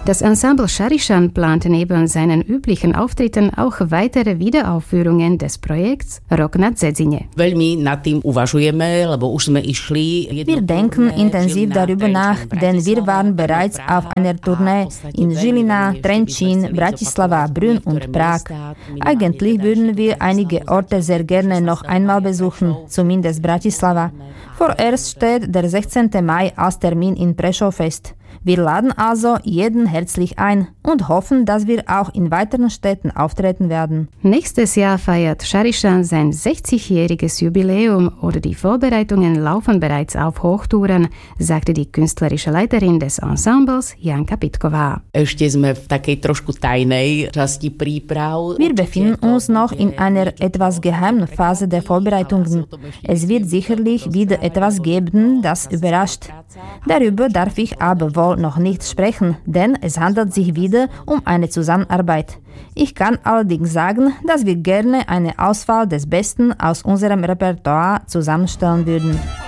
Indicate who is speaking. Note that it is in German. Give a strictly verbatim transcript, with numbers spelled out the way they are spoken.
Speaker 1: Das Ensemble Sharishan plant neben seinen üblichen Auftritten auch weitere Wiederaufführungen des Projekts Rok na Dzedzine.
Speaker 2: Wir denken intensiv darüber nach, denn wir waren bereits auf einer Tournee in Žilina, Trenčín, Bratislava, Brünn und Prag. Eigentlich würden wir einige Orte sehr gerne noch einmal besuchen, zumindest Bratislava. Vorerst steht der sechzehnten Mai als Termin in Prešov fest. Wir laden also jeden herzlich ein und hoffen, dass wir auch in weiteren Städten auftreten werden.
Speaker 1: Nächstes Jahr feiert Sharishan sein sechzigjähriges Jubiläum oder die Vorbereitungen laufen bereits auf Hochtouren, sagte die künstlerische Leiterin des Ensembles Janka Pitková.
Speaker 2: Wir befinden uns noch in einer etwas geheimen Phase der Vorbereitungen. Es wird sicherlich wieder etwas geben, das überrascht. Darüber darf ich aber wohl noch nicht sprechen, denn es handelt sich wieder um eine Zusammenarbeit. Ich kann allerdings sagen, dass wir gerne eine Auswahl des Besten aus unserem Repertoire zusammenstellen würden.